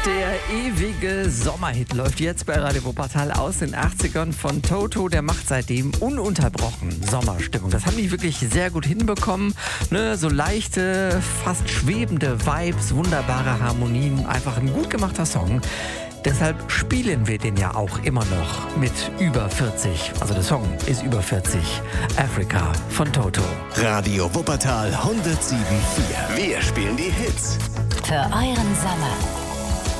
Der ewige Sommerhit läuft jetzt bei Radio Wuppertal aus den 80ern von Toto. Der macht seitdem ununterbrochen Sommerstimmung. Das haben die wirklich sehr gut hinbekommen. Ne? So leichte, fast schwebende Vibes, wunderbare Harmonien. Einfach ein gut gemachter Song. Deshalb spielen wir den ja auch immer noch mit über 40. Also der Song ist über 40. Africa von Toto. Radio Wuppertal 107.4. Wir spielen die Hits. Für euren Sommer.